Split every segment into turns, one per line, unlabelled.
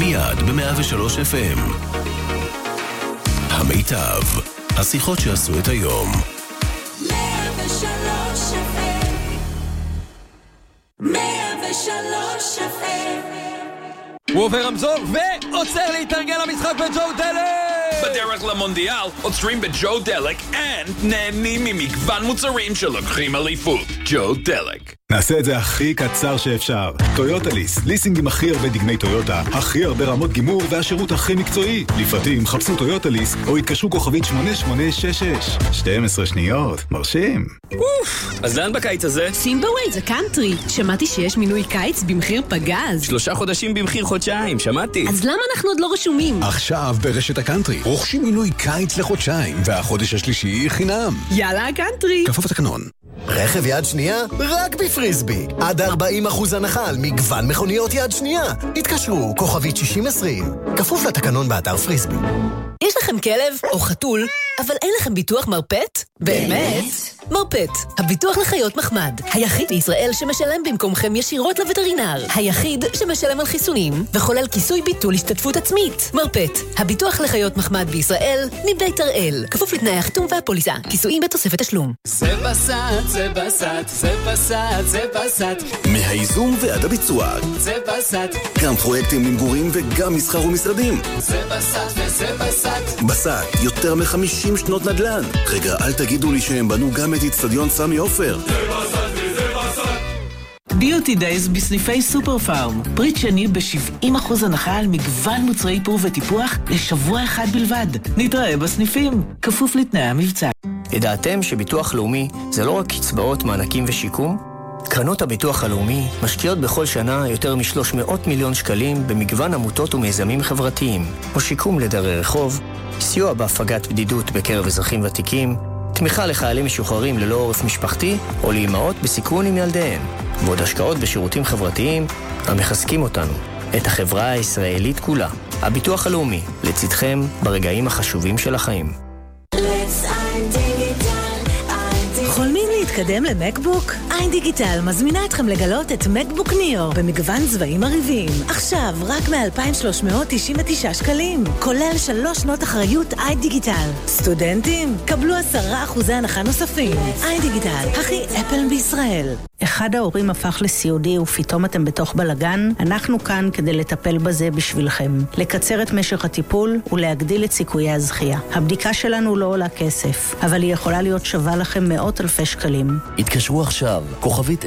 מיד ב-103 FM. המיטב, השיחות שעשו את היום.
103 FM. 103 FM.
הוא עובר רמזור ועוצר להתארגן למשחק בג'ו דלק!
בדרך למונדיאל עוצרים בג'ו דלק נהנים ממגוון מוצרים שלוקחים אליפות. ג'ו דלק.
נעשה את זה הכי קצר שאפשר. טויוטה ליס, ליסינגים הכי הרבה דגמי טויוטה, הכי הרבה רמות גימור והשירות הכי מקצועי. לפרטים חפשו טויוטה ליס או התקשרו כוכבית 8866. 12 שניות, מרשים.
אז לאן בקיץ הזה?
סימבאווייז הקאנטרי. שמעתי שיש מינוי קיץ במחיר פגז.
3 חודשים במחיר חודשיים, שמעתי.
אז למה אנחנו עוד לא רשומים?
עכשיו ברשת הקאנטרי רוכשים מינוי קיץ לחודשיים והחודש השלישי חינם.
יאללה הקאנטרי.
כפוף לתקנון.
רכב יד שנייה? רק בפריסבי. עד 40% הנחה על מגוון מכוניות יד שנייה. התקשרו, כוכבית 6020. כפוף לתקנון באתר פריסבי.
יש לכם כלב או חתול, אבל אין לכם ביטוח מרפט? באמת? מרפט, הביטוח לחיות מחמד. היחיד בישראל שמשלם במקומכם ישירות לווטרינר. היחיד שמשלם על חיסונים וחולל כיסוי ביטול השתתפות עצמית. מרפט, הביטוח לחיות מחמד בישראל מבית הראל. כפוף לתנאי החיתום והפוליסה. כיסויים בתוספת תשלום.
זה בסט, זה בסט, זה בסט, זה בסט.
מהייזום ועד הביצוע.
זה בסט.
גם פרויקטים למגורים וגם מסחר ומשרדים.
זה בסט וזה בסט.
בסט, יותר מ-50 שנות נדל"ן. רגע, אל תגידו לי שהם בנו גם את אצטדיון סמי עופר.
זה בסט וזה בסט.
ביוטי דייז בסניפי סופר פארם. פריט שני ב-70% הנחה על מגוון מוצרי איפור וטיפוח לשבוע אחד בלבד. נתראה בסניפים, כפוף לתנאי המבצע.
ידעתם שביטוח לאומי זה לא רק קצבאות, מענקים ושיקום? קרנות הביטוח הלאומי משקיעות בכל שנה יותר מ-300 מיליון שקלים במגוון עמותות ומיזמים חברתיים, או שיקום לדרי רחוב, סיוע בהפגת בדידות בקרב אזרחים ותיקים, תמיכה לחיילים משוחררים ללא עורף משפחתי, או לאמהות בסיכון עם ילדיהן, ועוד השקעות בשירותים חברתיים המחזקים אותנו, את החברה הישראלית כולה. הביטוח הלאומי, לצדכם ברגעים החשובים של החיים.
חולמים להתקדם למקבוק? איין דיגיטל מזמינה אתכם לגלות את מקבוק ניאו במגוון צבעים מריבים. עכשיו רק מ-2,399 שקלים, כולל 3 שנות אחריות איין דיגיטל. סטודנטים, קבלו 10% הנחה נוספים. איין דיגיטל, הכי אפל בישראל. אחד ההורים הפך לסיעודי ופתאום אתם בתוך בלגן, אנחנו כאן כדי לטפל בזה בשבילכם. לקצר את משך הטיפול ולהגדיל את סיכויי הזכייה. הבדיקה שלנו לא עולה כסף, אבל היא יכולה להיות שווה לכם מאות אלפי שקלים.
התקשרו עכשיו, כוכבית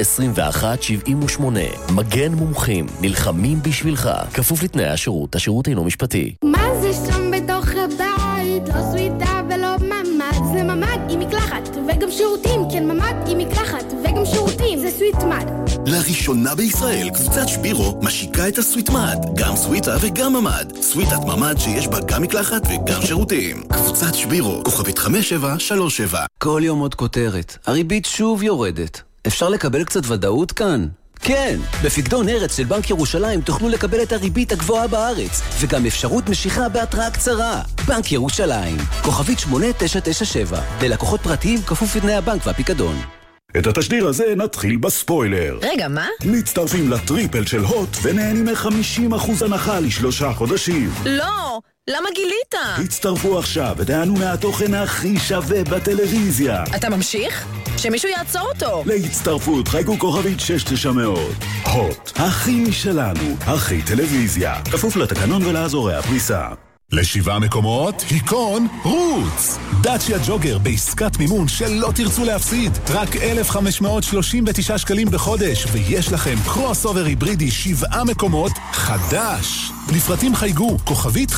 2178. מגן מומחים, נלחמים בשבילך. כפוף לתנאי השירות, השירות אינו משפטי.
מה זה שם בתוך הבית? לא סוויטה ולא ממד. זה ממד עם מקלחת וגם שירותים. כן, ממד עם מקלחת וגם שירותים. זה סוויטמד.
לראשונה בישראל, קבוצת שבירו משיקה את הסוויטמד. גם סוויטה וגם ממד. סוויטת ממד שיש בה גם מקלחת וגם שירותים. קבוצת שבירו, כוכבית 5737.
כל יום עוד כותרת. הריבית שוב יורדת. אפשר לקבל קצת ודאות כאן? כן, בפקדון ארץ של בנק ירושלים תוכלו לקבל את הריבית הגבוהה בארץ, וגם אפשרות משיכה בהתראה קצרה. בנק ירושלים, כוכבית 8997, ללקוחות פרטיים כפוף לתנאי הבנק והפיקדון.
את התשדיר הזה נתחיל בספוילר.
רגע, מה?
מצטרפים לטריפל של הוט ונהנים מ-50% הנחה ל3 חודשים.
לא! למה גילית?
הצטרפו עכשיו ותענו מהתוכן הכי שווה בטלוויזיה.
אתה ממשיך? שמישהו יעצור אותו.
להצטרפות חייגו כוכבית 6900. הוט, הכי משלנו, הכי טלוויזיה. כפוף לתקנון ולאזורי הפריסה.
ל7 מקומות, היכון רוץ. דאצ'יה ג'וגר בעסקת מימון שלא תרצו להפסיד. רק 1,539 שקלים בחודש, ויש לכם קרוס אובר היברידי 7 מקומות חדש. לפרטים חייגו, כוכבית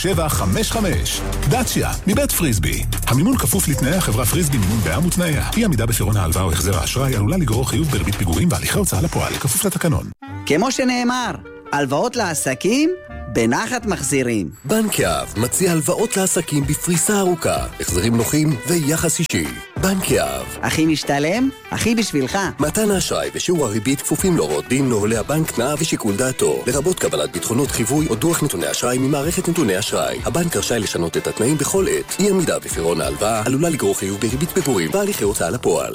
5755. דאצ'יה, מבית פריסבי. המימון כפוף לתנאי החברה פריסבי מימון בע"מ ותנאיה. אי עמידה בפירעון ההלוואה או החזר האשראי עלולה לגרור חיוב בריבית פיגורים והליכי הוצאה לפועל, כפוף לתקנון.
כמו שנאמר, הלוואות לעסקים בנחת מחזירים.
בנק יהב מציע הלוואות לעסקים בפריסה ארוכה, החזרים נוחים ויחס אישי. בנק יהב.
הכי משתלם, הכי בשבילך.
מתן האשראי ושיעור הריבית כפופים להוראות דין נוהלי הבנק, תנאיו ושיקול דעתו, לרבות קבלת ביטחונות חיווי או דוח נתוני אשראי ממערכת נתוני אשראי. הבנק רשאי לשנות את התנאים בכל עת. אי עמידה בפירעון ההלוואה עלולה לגרור חיוב בריבית פיגורים והליכי הוצאה לפועל.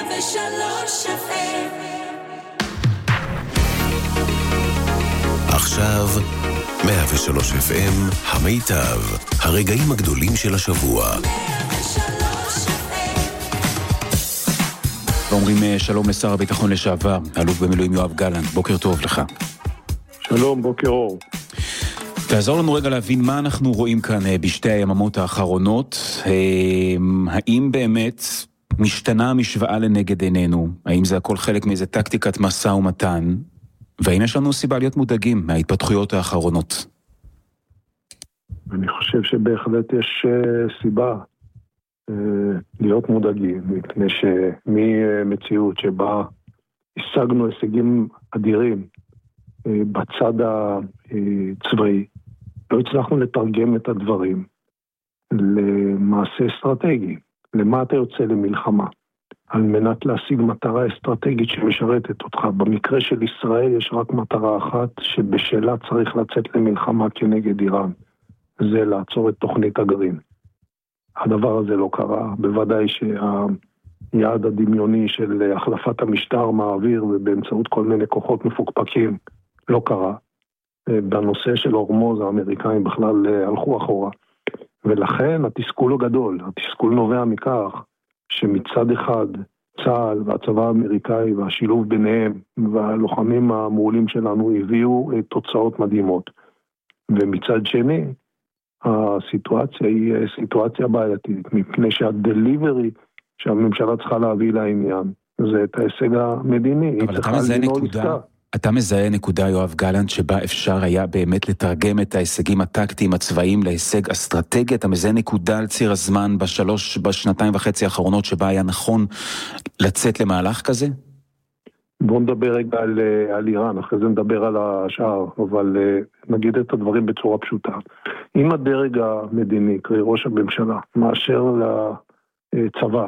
103 FM.
ועכשיו 103 FM המיטב, הרגעים הגדולים של השבוע.
ואומרים שלום לשר הביטחון לשעבר, אלוף במילואים יואב גלנט, בוקר טוב לך.
שלום, בוקר אור.
תעזור לנו רגע להבין מה אנחנו רואים כאן בשתי היממות האחרונות. האם באמת משתנה המשוואה לנגד עינינו? האם זה הכל חלק מאיזה טקטיקת מסע ומתן? והאם יש לנו סיבה להיות מודאגים מההתפתחויות האחרונות?
אני חושב שבהחלט יש סיבה להיות מודאגים, מפני שממציאות שבה השגנו הישגים אדירים בצד הצבאי, לא הצלחנו לתרגם את הדברים למעשה אסטרטגי. למה אתה יוצא למלחמה? על מנת להשיג מטרה אסטרטגית שמשרתת אותך. במקרה של ישראל יש רק מטרה אחת שבשלה צריך לצאת למלחמה כנגד איראן. זה לעצור את תוכנית הגרעין. הדבר הזה לא קרה. בוודאי שהיעד הדמיוני של החלפת המשטר מהאוויר ובאמצעות כל מיני כוחות מפוקפקים לא קרה. בנושא של הורמוז האמריקאים בכלל הלכו אחורה. ולכן התסכול הגדול, התסכול נובע מכך שמצד אחד צה"ל והצבא האמריקאי והשילוב ביניהם והלוחמים המעולים שלנו הביאו תוצאות מדהימות. ומצד שני, הסיטואציה היא סיטואציה בעייתית, מפני שהדליברי שהממשלה צריכה להביא לעניין, זה את ההישג המדיני.
אבל אתה מזהה נקודה, יואב גלנט, שבה אפשר היה באמת לתרגם את ההישגים הטקטיים הצבאיים להישג אסטרטגי. אתה מזהה נקודה על ציר הזמן בשנתיים וחצי האחרונות שבה היה נכון לצאת למהלך כזה?
בואו נדבר רגע על איראן, אחרי זה נדבר על השאר, אבל נגיד את הדברים בצורה פשוטה. אם הדרג המדיני, קרי ראש הממשלה, מאשר לצבא,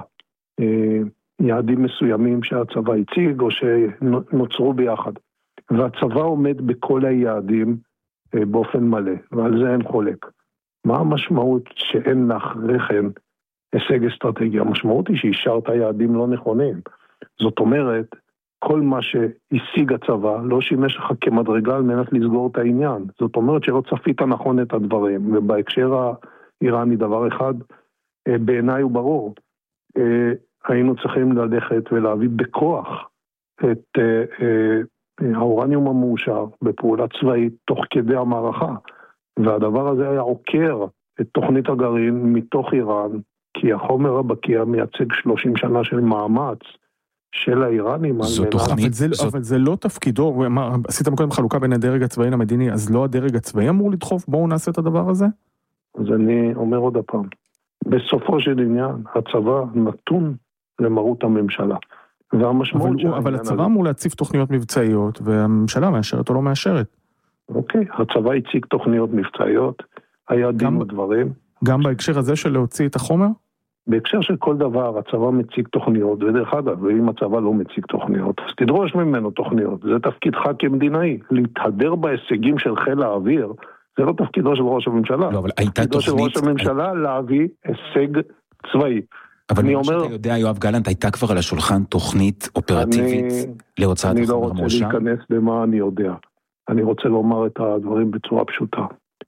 יעדים מסוימים שהצבא הציג או שנוצרו ביחד, והצבא עומד בכל היעדים באופן מלא, ועל זה אין חולק. מה המשמעות שאין לאחרי כן הישג אסטרטגי? המשמעות היא שאישרת יעדים לא נכונים. זאת אומרת, כל מה שהשיג הצבא לא שימש לך כמדרגה על מנת לסגור את העניין. זאת אומרת שלא צפית נכון את הדברים, ובהקשר האיראני דבר אחד בעיניי הוא ברור. היינו צריכים ללכת ולהביא בכוח את האורניום המאושר בפעולה צבאית תוך כדי המערכה, והדבר הזה היה עוקר את תוכנית הגרעין מתוך איראן, כי החומר הבקיע מייצג 30 שנה של מאמץ של האיראנים.
אבל זה לא תפקידו. עשיתם קודם חלוקה בין הדרג הצבאי למדיני, אז לא הדרג הצבאי אמור לדחוף? בואו נעשה את הדבר הזה?
אז אני אומר עוד הפעם, בסופו של עניין הצבא נתון למרות הממשלה, והמשמעות
אבל הצבא אמור להציף תוכניות מבצעיות, והממשלה מאשרת או לא מאשרת.
אוקיי, הצבא הציג תוכניות מבצעיות, היה דין ודברים.
גם בהקשר הזה של להוציא את החומר?
בהקשר של כל דבר, הצבא מציג תוכניות, ודרך אגב, ואם הצבא לא מציג תוכניות, אז תדרוש ממנו תוכניות. זה תפקידך כמדינאי. להתהדר בהישגים של חיל האוויר, זה לא תפקידו של ראש הממשלה.
לא, אבל הייתה תוכנית...
תפקידו של ראש הממשלה להביא הישג צבאי.
אבל אני אומר... אתה יודע, יואב גלנט, הייתה כבר על השולחן תוכנית אופרטיבית להוצאת החומר המאושר?
אני לא רוצה להיכנס למה אני יודע. אני רוצה לומר את הדברים בצורה פשוטה.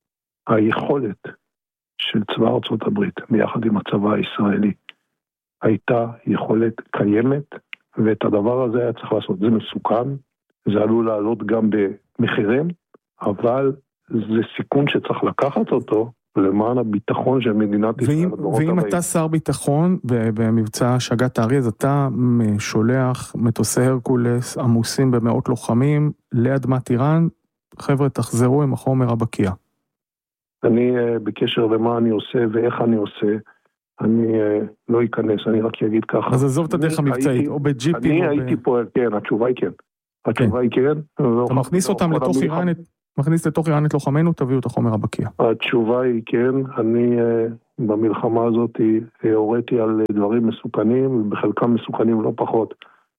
היכולת של צבא ארצות הברית, ביחד עם הצבא הישראלי, הייתה יכולת קיימת, ואת הדבר הזה היה צריך לעשות. זה מסוכן, זה עלול לעלות גם במחירים, אבל זה סיכון שצריך לקחת אותו, למען הביטחון של מדינת ישראל.
ואם אתה שר ביטחון במבצע שגת הארי, אז אתה שולח מטוסי הרקולס עמוסים במאות לוחמים לאדמת איראן, חבר'ה תחזרו עם החומר הבקיע.
אני בקשר למה אני עושה ואיך אני עושה, אני לא אכנס, אני רק אגיד ככה.
אז עזוב את הדרך המבצעית, או בג'יפים.
אני הייתי פועל, כן, התשובה היא כן. התשובה היא כן.
אתה מכניס אותם לתוך איראן, מכניס לתוך איראן את לוחמנו, תביאו את החומר הבקיע.
התשובה היא כן, אני במלחמה הזאת הוריתי על דברים מסוכנים, ובחלקם מסוכנים לא פחות.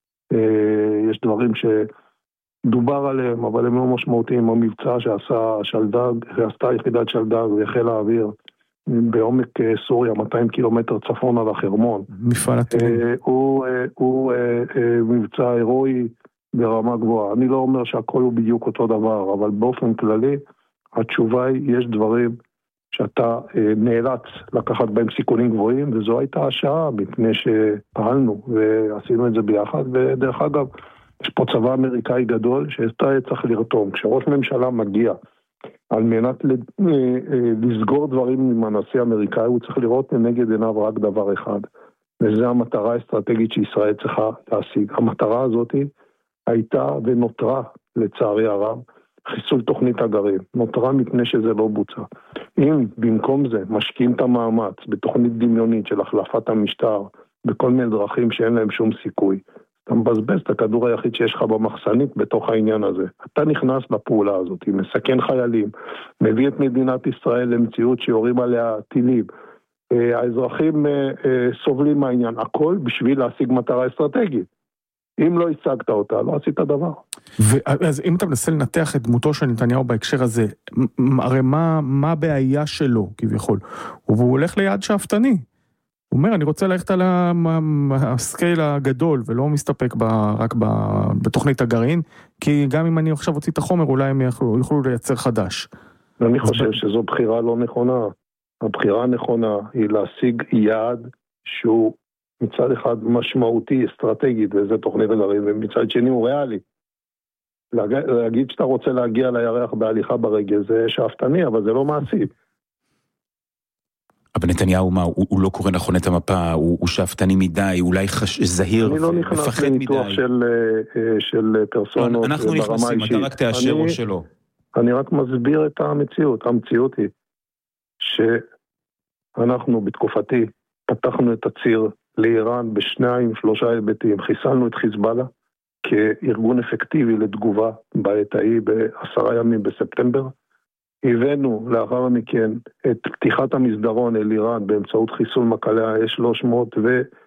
יש דברים שדובר עליהם, אבל הם לא משמעותיים. המבצע שעשה שלדג, שעשתה יחידת שלדג וחיל האוויר, בעומק סוריה, 200 קילומטר צפון על החרמון.
מפעל הטילים.
הוא מבצע הירואי, ברמה גבוהה. אני לא אומר שהכל הוא בדיוק אותו דבר, אבל באופן כללי, התשובה היא, יש דברים שאתה נאלץ לקחת בהם סיכונים גבוהים, וזו הייתה השעה, מפני שפעלנו ועשינו את זה ביחד, ודרך אגב, יש פה צבא אמריקאי גדול שאתה צריך לרתום. כשראש ממשלה מגיע על מנת לסגור דברים עם הנשיא האמריקאי, הוא צריך לראות לנגד עיניו רק דבר אחד, וזו המטרה האסטרטגית שישראל צריכה להשיג. המטרה הזאת הייתה ונותרה, לצערי הרב, חיסול תוכנית הגרעין. נותרה מפני שזה לא בוצע. אם במקום זה משקיעים את המאמץ בתוכנית דמיונית של החלפת המשטר, בכל מיני דרכים שאין להם שום סיכוי, אתה מבזבז את הכדור היחיד שיש לך במחסנית בתוך העניין הזה. אתה נכנס לפעולה הזאת, מסכן חיילים, מביא את מדינת ישראל למציאות שיורים עליה טילים. האזרחים סובלים מהעניין, הכל בשביל להשיג מטרה אסטרטגית. אם לא השגת אותה, לא עשית דבר.
אז אם אתה מנסה לנתח את דמותו של נתניהו בהקשר הזה, הרי מה הבעיה שלו כביכול? והוא הולך ליעד שאפתני. הוא אומר, אני רוצה ללכת על הסקייל הגדול, ולא מסתפק רק בתוכנית הגרעין, כי גם אם אני עכשיו הוציא את החומר, אולי הם יוכלו לייצר חדש.
אני חושב שזו בחירה לא נכונה. הבחירה הנכונה היא להשיג יעד שהוא מצד אחד משמעותי, אסטרטגית, וזה תוכנית הגרעין, ומצד שני הוא ריאלי. להגיד שאתה רוצה להגיע לירח בהליכה ברגל, זה שאפתני, אבל זה לא מעשי.
אבל נתניהו, מה, הוא לא קורא נכון את המפה, הוא שאפתני מדי, אולי זהיר
ומפחד מדי. אני לא נכנס לניתוח של פרסונות.
אנחנו נכנסים, אתה רק תאשר או שלא.
אני רק מסביר את המציאות. המציאות היא שאנחנו בתקופתי פתחנו את הציר לאיראן בשניים-שלושה היבטים. חיסלנו את חיזבאללה כארגון אפקטיבי לתגובה בעת ההיא ב10 ימים בספטמבר. הבאנו לאחר מכן את פתיחת המסדרון אל איראן באמצעות חיסול מקלי ה-300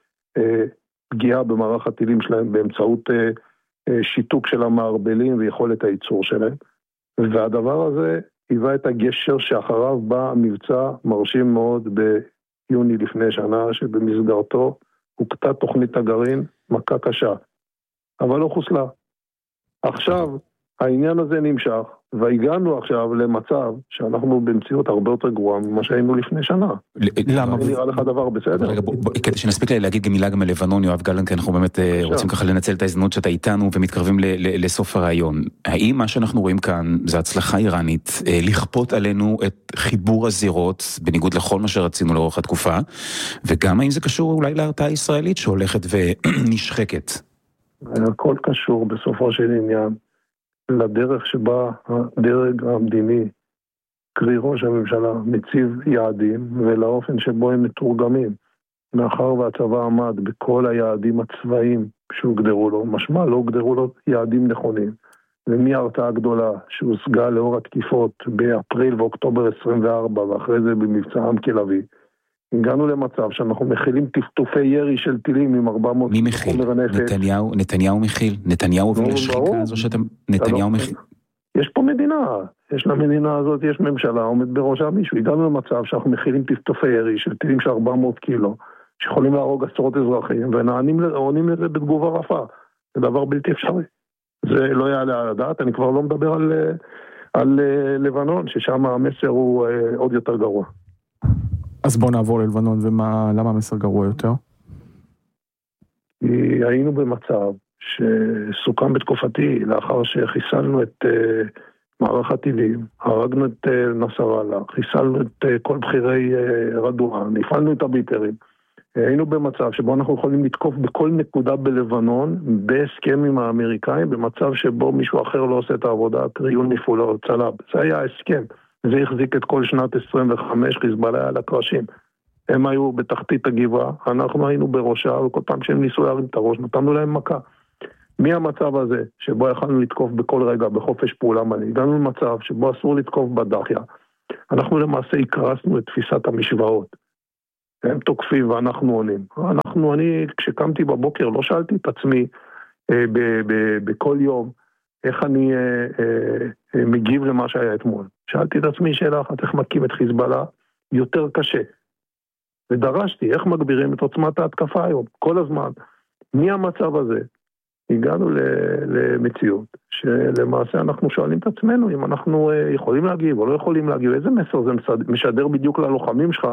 ופגיעה במערך הטילים שלהם באמצעות שיתוק של המערבלים ויכולת הייצור שלהם. והדבר הזה היווה את הגשר שאחריו בא מבצע מרשים מאוד ביוני לפני שנה, שבמסגרתו הוקטה תוכנית הגרעין, מכה קשה, אבל לא חוסלה. עכשיו העניין הזה נמשך, והגענו עכשיו למצב שאנחנו במציאות הרבה יותר גרועה ממה שהיינו לפני שנה.
למה?
נראה לך דבר בסדר?
כדי שנספיק להגיד גם מילה גם על לבנון, יואב גלנט, אנחנו באמת רוצים ככה לנצל את ההזדמנות שאתה איתנו ומתקרבים לסוף הרעיון. האם מה שאנחנו רואים כאן זה הצלחה איראנית לכפות עלינו את חיבור הזירות, בניגוד לכל מה שרצינו לאורך התקופה, וגם האם זה קשור אולי להרתעה הישראלית שהולכת ונשחקת?
הכל קשור בסופו של עניין לדרך שבה הדרג המדיני, קרי ראש הממשלה, מציב יעדים, ולאופן שבו הם מתורגמים. מאחר והצבא עמד בכל היעדים הצבאיים שהוגדרו לו, משמע לא הוגדרו לו יעדים נכונים. ומההרתעה הגדולה שהושגה לאור התקיפות באפריל ואוקטובר 24, ואחרי זה במבצע עם כלבי, הגענו למצב שאנחנו מכילים טפטופי ירי של טילים עם 400
מי מכיל? נתניהו מכיל? נתניהו הוביל לשחיקה הזו שאתם... נתניהו מכיל?
יש פה מדינה, יש למדינה הזאת, יש ממשלה, עומד בראשה מישהו. הגענו למצב שאנחנו מכילים טפטופי ירי של טילים של 400 קילו, שיכולים להרוג עשרות אזרחים, ועונים לזה בתגובה רפה. זה דבר בלתי אפשרי. זה לא יעלה על הדעת, אני כבר לא מדבר על לבנון, ששם המסר הוא עוד יותר גרוע.
אז בוא נעבור ללבנון, ולמה המסר גרוע יותר?
היינו במצב שסוכם בתקופתי, לאחר שחיסלנו את מערך הטילים, הרגנו את נסראללה, חיסלנו את כל בחירי רדואן, הפעלנו את הביפרים. היינו במצב שבו אנחנו יכולים לתקוף בכל נקודה בלבנון, בהסכם עם האמריקאים, במצב שבו מישהו אחר לא עושה את העבודה, קריון נפעולה או צלב. זה היה ההסכם. זה החזיק את כל שנת 25, חיזבאללה על הקרשים. הם היו בתחתית הגבעה, אנחנו היינו בראשה, וכל פעם שהם ניסו להרים את הראש, נתנו להם מכה. מהמצב הזה, שבו יכולנו לתקוף בכל רגע, בחופש פעולה מלא, הגענו למצב שבו אסור לתקוף בדחיה. אנחנו למעשה הקרסנו את תפיסת המשוואות. הם תוקפים ואנחנו עונים. אני, כשקמתי בבוקר, לא שאלתי את עצמי בכל יום, איך אני מגיב למה שהיה אתמול. שאלתי את עצמי שאלה אחת, איך מקים את חיזבאללה יותר קשה. ודרשתי, איך מגבירים את עוצמת ההתקפה היום, כל הזמן. מהמצב הזה, הגענו למציאות, שלמעשה אנחנו שואלים את עצמנו אם אנחנו יכולים להגיב או לא יכולים להגיב, איזה מסר זה משדר בדיוק ללוחמים שלך,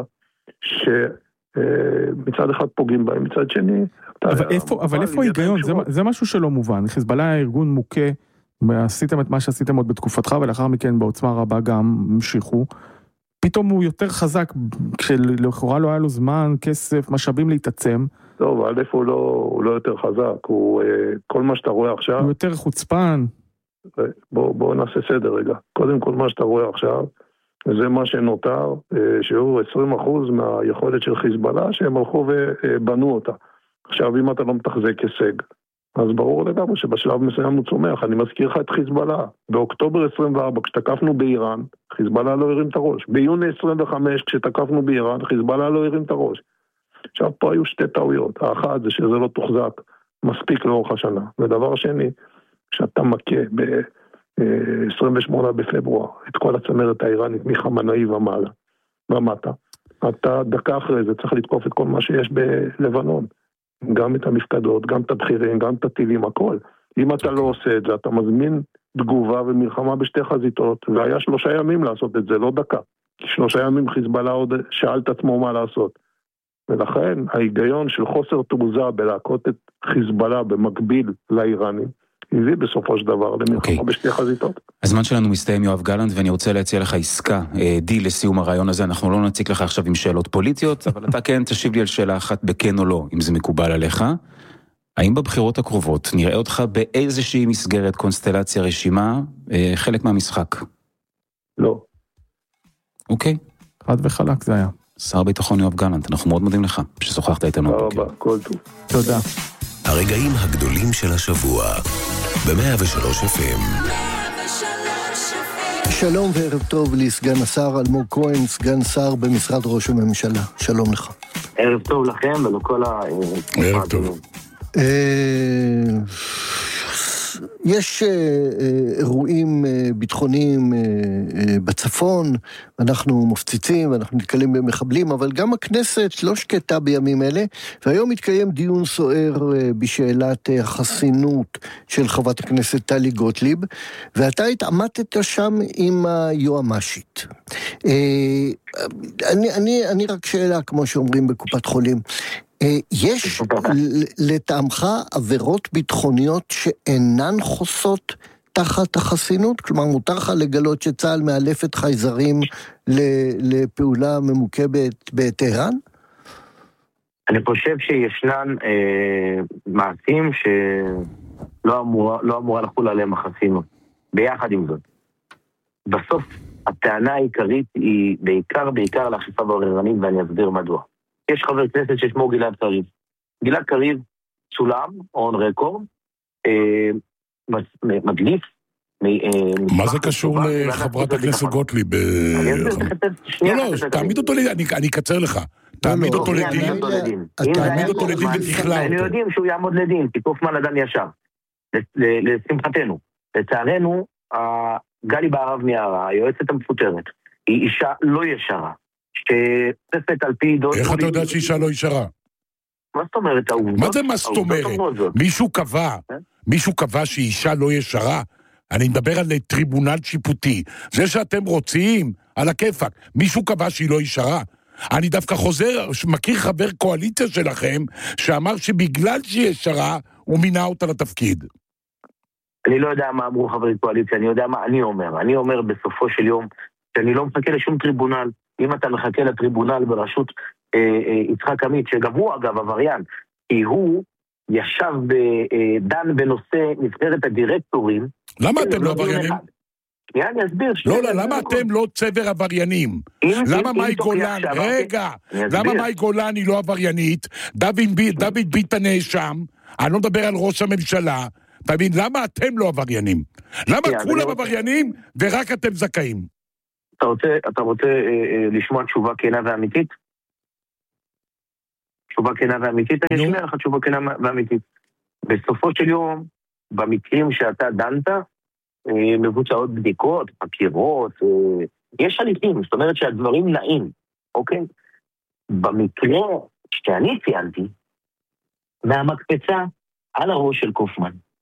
שמצד אחד פוגעים בהם, מצד שני...
אבל איפה ההיגיון? זה משהו שלא מובן. חיזבאללה היה ארגון מוכה, ועשיתם את מה שעשיתם עוד בתקופתך, ולאחר מכן בעוצמה רבה גם המשיכו. פתאום הוא יותר חזק, כשלכאורה לא היה לו זמן, כסף, משאבים להתעצם.
טוב, אבל איפה הוא לא יותר חזק, כל מה שאתה רואה עכשיו...
הוא יותר חוצפן.
בואו נעשה סדר רגע. קודם כל מה שאתה רואה עכשיו, זה מה שנותר, שהוא 20% מהיכולת של חיזבאללה, שהם הלכו ובנו אותה. עכשיו, אם אתה לא מתחזק הישג, אז ברור לגמרי שבשלב מסוים הוא צומח. אני מזכיר לך את חיזבאללה. באוקטובר 24, כשתקפנו באיראן, חיזבאללה לא הרים את הראש. ביוני 25, כשתקפנו באיראן, חיזבאללה לא הרים את הראש. עכשיו, פה היו שתי טעויות. האחת זה שזה לא תוחזק מספיק לאורך השנה. ודבר שני, כשאתה מכה ב-28 בפברואר את כל הצמרת האיראנית מחמנאי ומטה, אתה דקה אחרי זה צריך לתקוף את כל מה שיש בלבנון. גם את המפקדות, גם את הבחירים, גם את הטילים, הכל. אם אתה לא עושה את זה, אתה מזמין תגובה ומלחמה בשתי חזיתות, והיה 3 ימים לעשות את זה, לא דקה. 3 ימים חיזבאללה עוד שאל את עצמו מה לעשות. ולכן ההיגיון של חוסר תעוזה בלהכות את חיזבאללה במקביל לאיראנים, הביא בסופו של דבר למלחמה בשתי חזיתות.
הזמן שלנו מסתיים, יואב גלנט, ואני רוצה להציע לך עסקה, דיל לסיום הרעיון הזה. אנחנו לא נציג לך עכשיו עם שאלות פוליטיות, אבל אתה כן תשיב לי על שאלה אחת בכן או לא, אם זה מקובל עליך. האם בבחירות הקרובות נראה אותך באיזושהי מסגרת, קונסטלציה, רשימה, חלק מהמשחק?
לא.
אוקיי. חד וחלק זה היה.
שר ביטחון יואב גלנט, אנחנו מאוד מודים לך ששוחחת איתנו.
תודה רבה, כל טוב.
תודה.
הרגעים הגדולים של השבוע ב-103 FM.
שלום וערב טוב לסגן השר אלמוג כהן, סגן שר במשרד ראש הממשלה. שלום לך.
ערב טוב לכם ולכל
ערב טוב.
יש אירועים ביטחוניים בצפון, אנחנו מפציצים ואנחנו נתקלים במחבלים, אבל גם הכנסת לא שקטה בימים אלה, והיום מתקיים דיון סוער בשאלת החסינות של חברת הכנסת טלי גוטליב, ואתה התעמתת שם עם היועמ"שית. אני רק שאלה, כמו שאומרים בקופת חולים, יש לטעמך עבירות ביטחוניות שאינן חוסות תחת החסינות? כלומר, מותר לך לגלות שצה"ל מאלף את חייזרים לפעולה ממוקדת בטהרן?
אני חושב שישנן מעשים שלא אמורה לחול עליהם החסינות. ביחד עם זאת. בסוף, הטענה העיקרית היא בעיקר לאכיפה בררנית, ואני אסביר מדוע. יש חבר כנסת ששמו גלעד קריב. גלעד קריב צולם, און רקורד, מדליף.
מה זה קשור לחברת הכנסת גוטליב? לא, תעמיד אותו לדין, אני אקצר לך. תעמיד אותו לדין. תעמיד אותו לדין ותכלה אותו.
אני יודעים שהוא יעמוד לדין, כי קופמן אדם ישר. לשמחתנו. לצערנו, גלי בהרב מיארה, היועצת המפוטרת, היא אישה לא ישרה. שתפת על פי דוד...
איך אתה יודע שאישה לא ישרה?
מה זאת אומרת?
מה זה מה זאת אומרת? מישהו קבע שאישה לא ישרה? אני מדבר על טריבונל שיפוטי. זה שאתם רוצים, על הכיפק. מישהו קבע שהיא לא ישרה? אני דווקא מכיר חבר קואליציה שלכם, שאמר שבגלל שהיא ישרה, הוא מינה אותה לתפקיד.
אני לא יודע מה אמרו חברי קואליציה, אני יודע מה אני אומר. אני אומר בסופו של יום, שאני לא מחכה לשום טריבונל. אם אתה מחכה לטריבונל בראשות יצחק עמית, שגם הוא אגב עבריין, כי הוא ישב דן בנושא נבחרת הדירקטורים.
למה אתם לא עבריינים?
אני אסביר.
לא, למה אתם לא צבר עבריינים? למה מאי גולן, רגע, למה מאי גולן היא לא עבריינית? דוד ביטן נאשם, אני לא מדבר על ראש הממשלה, תבין, למה אתם לא עבריינים? למה כולם עבריינים ורק אתם זכאים?
אתה רוצה לשמוע תשובה כנה ואמיתית? תשובה כנה ואמיתית? אני אשמע לך תשובה כנה ואמיתית. בסופו של יום, במקרים שאתה דנת, מבוצעות בדיקות, חקירות, יש הליכים, זאת אומרת שהדברים נעים, אוקיי? במקרה שאני ציינתי, מהמקפצה על הראש של קופמן,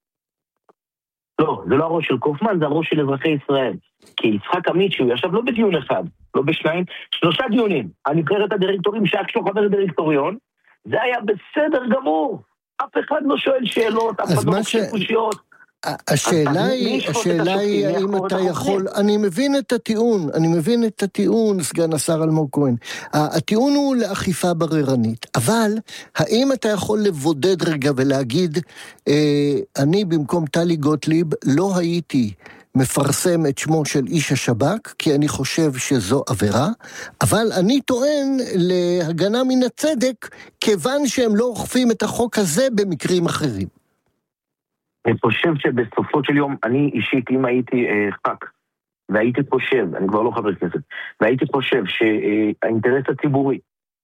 לא, זה לא הראש של קופמן, זה הראש של אזרחי ישראל. כי יצחק עמית, שהוא ישב לא בדיון אחד, לא בשניים, 3 דיונים. הנבחרת הדירקטורים שאק שלו חבר דירקטוריון, זה היה בסדר גמור. אף אחד לא שואל שאלות, אף אחד לא מקשיב קושיות.
השאלה היא האם אתה יכול, אני מבין את הטיעון, סגן השר אלמוג כהן. הטיעון הוא לאכיפה בררנית, אבל האם אתה יכול לבודד רגע ולהגיד, אני במקום טלי גוטליב לא הייתי מפרסם את שמו של איש השב"כ, כי אני חושב שזו עבירה, אבל אני טוען להגנה מן הצדק, כיוון שהם לא אוכפים את החוק הזה במקרים אחרים.
אני חושב שבסופו של יום, אני אישית, אם הייתי ח"כ, והייתי חושב, אני כבר לא חבר כנסת, והייתי חושב שהאינטרס הציבורי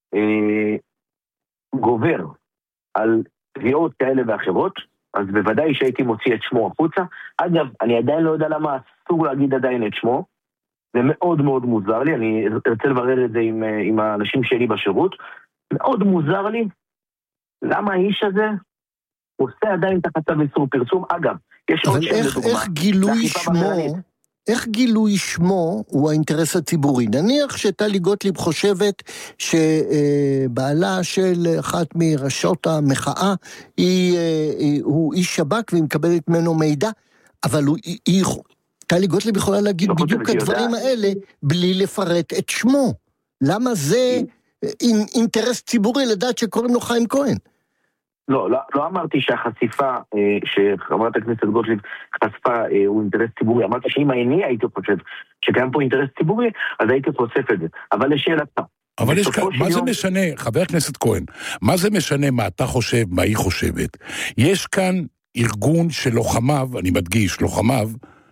גובר על תביעות כאלה ואחרות, אז בוודאי שהייתי מוציא את שמו החוצה. אגב, אני עדיין לא יודע למה אסור להגיד עדיין את שמו, זה מאוד מאוד מוזר לי, אני רוצה לברר את זה עם האנשים שלי בשירות, מאוד מוזר לי, למה האיש הזה עושה עדיין תחת צו איסור פרסום. אגב, יש עוד שם לדוגמה.
אבל איך גילוי שמו הוא האינטרס הציבורי? נניח שטלי גוטליב חושבת שבעלה של אחת מראשות המחאה הוא איש שב"כ והיא מקבלת ממנו מידע, אבל טלי גוטליב יכולה להגיד בדיוק הדברים האלה בלי לפרט את שמו. למה זה אינטרס ציבורי לדעת שקוראים לו חיים כהן?
לא אמרתי שהחשיפה שחברת הכנסת גוטליב חשפה הוא אינטרס ציבורי, אמרתי שאם אני הייתי חושב שקיים פה אינטרס ציבורי, אז הייתי חושף את זה. אבל לשאלתה.
אבל מה זה משנה, חבר הכנסת כהן, מה זה משנה מה אתה חושב, מה היא חושבת? יש כאן ארגון של לוחמיו, אני מדגיש, לוחמיו,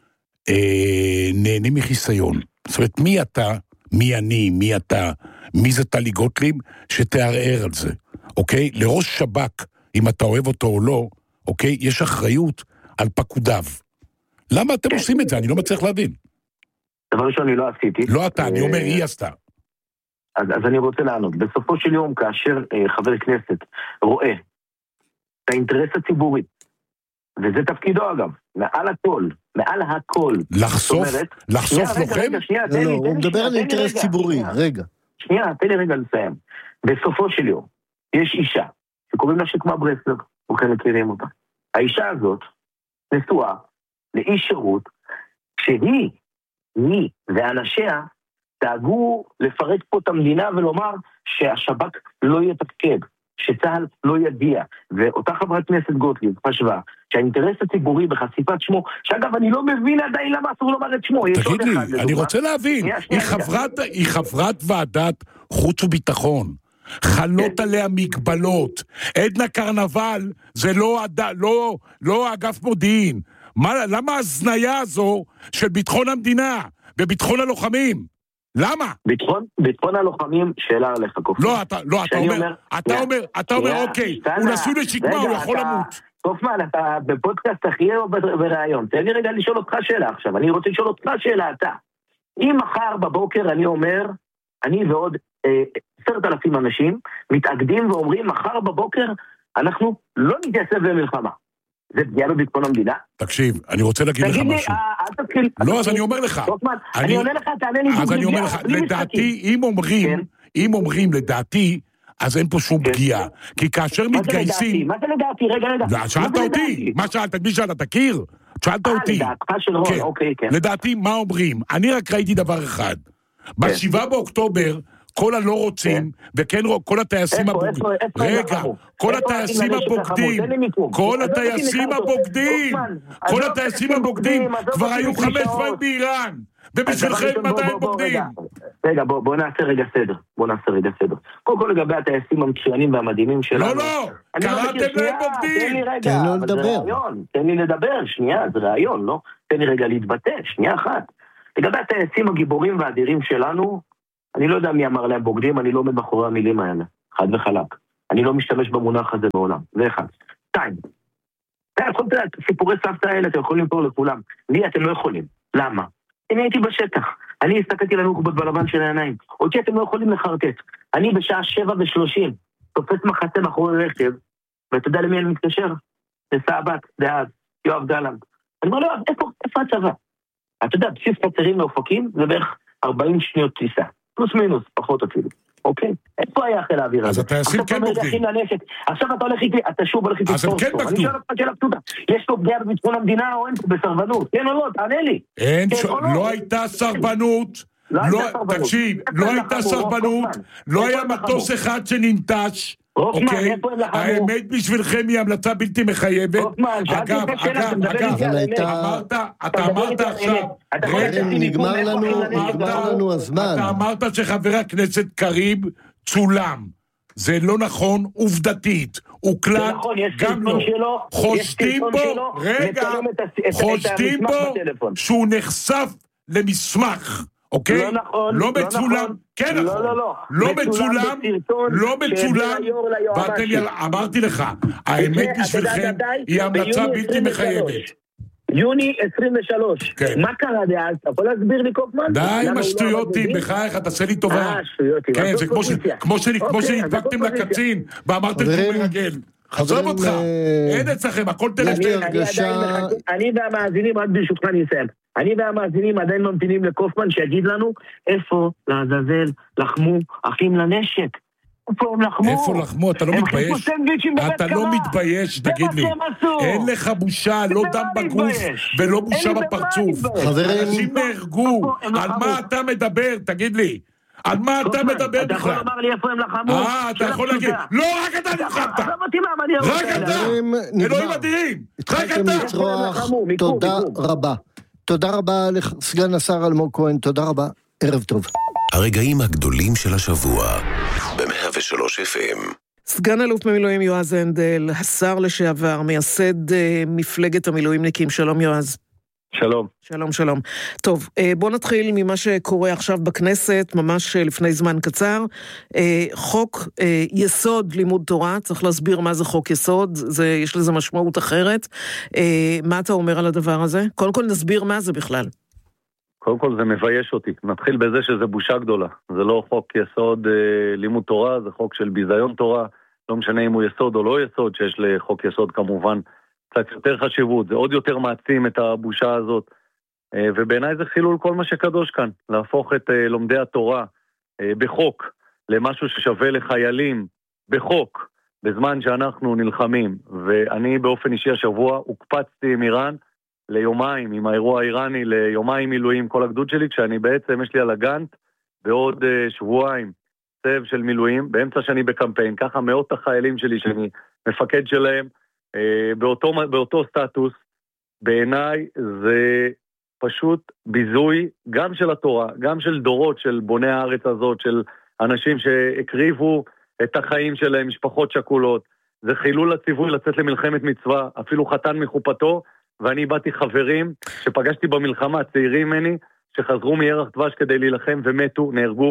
נהנים מחיסיון. זאת אומרת, מי אתה, מי אני, מי אתה, מי זה טלי גוטליב, שתערער על זה, אוקיי? לראש שב"כ, אם אתה אוהב אותו או לא, אוקיי? יש אחריות על פקודיו. למה אתם עושים את זה? אני לא מצליח להבין.
דבר ראשון, אני לא עשיתי.
לא אתה, אני אומר, היא עשתה.
אז אני רוצה לענות. בסופו של יום, כאשר חבר כנסת רואה את האינטרס הציבורי, וזה תפקידו אגב, מעל הכל.
לחשוף לוחם?
לא, הוא מדבר על אינטרס ציבורי, רגע.
שנייה, תן לי רגע לסיים. בסופו של יום, יש אישה, שקוראים לה שקמה ברסלר, וכן מכירים אותה. האישה הזאת נשואה לאיש שירות, שהיא ואנשיה דאגו לפרק פה את המדינה ולומר שהשב"כ לא יתפקד, שצה"ל לא יגיע. ואותה חברת כנסת גוטליב חשבה שהאינטרס הציבורי בחשיפת שמו, שאגב אני לא מבין עדיין למה אסור לומר את שמו.
תגיד לי, אני רוצה להבין, היא חברת ועדת חוץ וביטחון, חלות עליה מגבלות. עדנה קרנבל זה לא אגף מודיעין. למה הזניה הזו של ביטחון המדינה וביטחון הלוחמים? למה?
ביטחון הלוחמים, שאלה עליך קופמן.
אתה אומר, אוקיי, הוא נשוי לשקמה, הוא יכול למות.
קופמן, אתה בפודקאסט אחרי או ברעיון? תן לי רגע לשאול אותך שאלה עכשיו. אני רוצה לשאול אותך שאלה אתה. אם מחר בבוקר אני אומר, אני ועוד 10,000 אנשים מתאגדים ואומרים, מחר בבוקר אנחנו לא נתייצב למלחמה. זה פגיעה בביטחון המדינה?
תקשיב, אני רוצה להגיד לך משהו. לא, אז אני אומר לך.
אני עונה לך, תענה לי.
אז אני אומר לך, לדעתי, אם אומרים לדעתי, אז אין פה שום פגיעה. כי כאשר מתגייסים...
מה זה לדעתי? רגע.
שאלת אותי. מה שאלת? מי שאלת? תכיר? שאלת אותי.
לדעתך של רון, אוקיי, כן.
לדעתי, מה אומרים? אני רק ראיתי דבר אחד. ב7 באוקטובר, כל הלא רוצים, וכן כל הטייסים הבוגדים, רגע, כל הטייסים הבוגדים כבר היו 5 פעמים באיראן, ובשבילכם 200 בוגדים.
רגע, בוא נעשה רגע סדר. קודם כל לגבי הטייסים המצוינים והמדהימים שלנו.
לא, קראתם להם בוגדים.
תן לי לדבר, שנייה, זה רעיון, לא? תן לי רגע להתבטא, שנייה אחת. לגבי הטייסים הגיבורים והאדירים שלנו, אני לא יודע מי אמר להם בוגדים, אני לא עומד מאחורי המילים האלה, חד וחלק. אני לא משתמש במונח הזה בעולם, זה אחד. 2. סיפורי סבתא האלה אתם יכולים פה לכולם. לי אתם לא יכולים. למה? אני הייתי בשטח. אני הסתכלתי לנוח'בות בלבן של העיניים. אותי אתם לא יכולים לחרטט. אני בשעה 7:30 תופס מחצה מאחורי רכב, ואתה יודע למי אני מתקשר? לסבא דאז, יואב גלנט. אני אומר לו, איפה הצבא? אתה יודע, בסיס קצרים לאופקים זה בערך 40 שניות טיסה. פלוס מינוס, פחות אפילו. אוקיי? איפה היה חיל האוויר הזה?
אז הטייסים כן בוגדים.
עכשיו אתה הולך איתי, אתה שוב הולך איתי.
אז הם כן בגדו.
אני שואל אותך שאלה פשוטה. יש פה פגיעה בביטחון המדינה או אין פה בסרבנות? כן או לא? תענה לי.
לא הייתה סרבנות. תקשיב, לא הייתה סרבנות. לא היה מטוס אחד שננטש. אוקיי, האמת בשבילכם היא המלצה בלתי מחייבת. אגב, אתה אמרת עכשיו,
נגמר לנו הזמן.
אתה אמרת שחבר הכנסת קריב צולם. זה לא נכון עובדתית. הוא קלט גם לא. חושדים בו, רגע, חושדים בו שהוא נחשף למסמך. אוקיי?
לא נכון,
לא מצולם, כן נכון, לא מצולם, לא מצולם, אמרתי לך, האמת בשבילכם היא המלצה בלתי מחייבת.
יוני 23, מה קרה דאז? אתה יכול להסביר לי קופמן?
די עם השטויותים, בחייך, תעשה לי טובה. כן, זה כמו שנדבקתם לקצין, ואמרתם שהוא מרגל. חזוב אותך, אין אצלכם, הכל תלשתר.
אני והמאזינים, רק ברשותך אני אסיים. אני והמאזינים עדיין ממתינים לקופמן שיגיד לנו איפה לעזאזל לחמו אחים לנשק. איפה הם לחמו?
איפה לחמו? אתה לא מתבייש? אתה לא מתבייש, תגיד לי. אין לך בושה, לא דם בגוף ולא בושה בפרצוף. אנשים נהרגו. על מה אתה מדבר? תגיד לי. על מה אתה מדבר בכלל?
אתה יכול לומר לי איפה הם לחמו?
אתה יכול להגיד. לא, רק אתה נלחמת. רק אתה. אלוהים אדירים. רק אתה.
תודה רבה. תודה רבה לסגן השר אלמוג כהן, תודה רבה, ערב טוב.
הרגעים הגדולים של השבוע, ב-103 FM.
סגן אלוף במילואים יועז הנדל, השר לשעבר, מייסד מפלגת המילואימניקים, שלום יועז.
שלום.
שלום, שלום. טוב, בוא נתחיל ממה שקורה עכשיו בכנסת, ממש לפני זמן קצר. חוק יסוד לימוד תורה, צריך להסביר מה זה חוק יסוד, יש לזה משמעות אחרת. מה אתה אומר על הדבר הזה? קודם כל נסביר מה זה בכלל.
קודם כל זה מבייש אותי. נתחיל בזה שזה בושה גדולה. זה לא חוק יסוד לימוד תורה, זה חוק של ביזיון תורה. לא משנה אם הוא יסוד או לא יסוד, שיש לחוק יסוד כמובן קצת יותר חשיבות, זה עוד יותר מעצים את הבושה הזאת, ובעיניי זה חילול כל מה שקדוש כאן, להפוך את לומדי התורה בחוק, למשהו ששווה לחיילים בחוק, בזמן שאנחנו נלחמים, ואני באופן אישי השבוע הוקפצתי עם איראן ליומיים, עם האירוע האיראני, ליומיים מילואים כל הגדוד שלי, כשאני בעצם יש לי על הגנט בעוד שבועיים צב של מילואים, באמצע שאני בקמפיין, ככה מאות החיילים שלי שאני מפקד שלהם, באותו סטטוס, בעיניי זה פשוט ביזוי גם של התורה, גם של דורות של בוני הארץ הזאת, של אנשים שהקריבו את החיים שלהם, משפחות שכולות. זה חילול הציווי לצאת למלחמת מצווה, אפילו חתן מחופתו, ואני באתי חברים שפגשתי במלחמה, צעירים ממני, שחזרו מירח דבש כדי להילחם ומתו, נהרגו,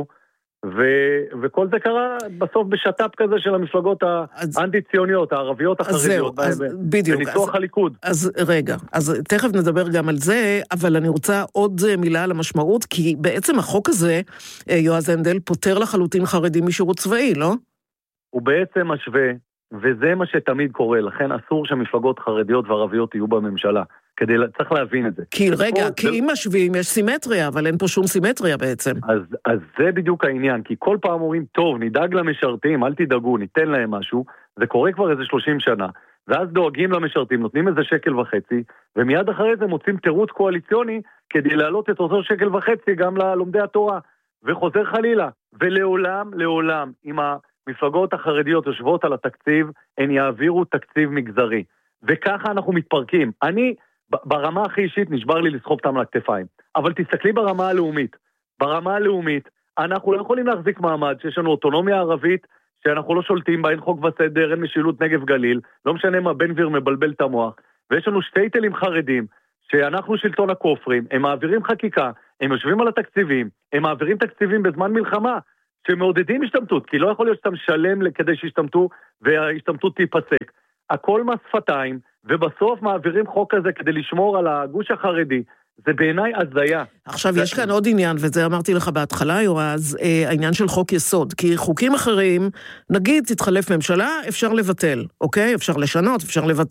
וכל זה קרה בסוף בשטאפ כזה של המפלגות האנטי-ציוניות, הערביות החרדיות, בניסוח הליכוד.
אז רגע, אז תכף נדבר גם על זה, אבל אני רוצה עוד מילה על המשמעות, כי בעצם החוק הזה, יועז הנדל, פותר לחלוטין חרדים משירות צבאי, לא?
הוא בעצם משווה, וזה מה שתמיד קורה, לכן אסור שמפלגות חרדיות וערביות יהיו בממשלה. צריך להבין את זה.
כי רגע, כי אם משווים יש סימטריה, אבל אין פה שום סימטריה בעצם.
אז זה בדיוק העניין, כי כל פעם אומרים, טוב, נדאג למשרתים, אל תדאגו, ניתן להם משהו, זה קורה כבר איזה 30 שנה, ואז דואגים למשרתים, נותנים איזה 1.5 שקל, ומיד אחרי זה מוצאים תירוץ קואליציוני, כדי להעלות את אותו 1.5 שקל גם ללומדי התורה, וחוזר חלילה, ולעולם, לעולם, אם המפלגות החרדיות יושבות על התקציב, הן יעבירו תקציב מגזרי, וככה אנחנו מתפרקים. ברמה הכי אישית נשבר לי לסחוב אותם לכתפיים. אבל תסתכלי ברמה הלאומית. ברמה הלאומית, אנחנו לא יכולים להחזיק מעמד שיש לנו אוטונומיה ערבית, שאנחנו לא שולטים בה, אין חוק וסדר, אין משילות נגב גליל, לא משנה מה בן גביר מבלבל את המוח, ויש לנו שתי תלים חרדים, שאנחנו שלטון הכופרים, הם מעבירים חקיקה, הם יושבים על התקציבים, הם מעבירים תקציבים בזמן מלחמה, שמעודדים השתמטות, כי לא יכול להיות שאתה משלם כדי שישתמטו, וההשתמטות תיפסק. הכל מהשפתיים, ובסוף מעבירים חוק כזה כדי לשמור על הגוש החרדי. זה בעיניי הזיה.
עכשיו יש כאן עוד עניין, וזה אמרתי לך בהתחלה, יועז, העניין של חוק יסוד, כי חוקים אחרים, נגיד תתחלף ממשלה, אפשר לבטל, אוקיי? אפשר לשנות, אפשר לבטל.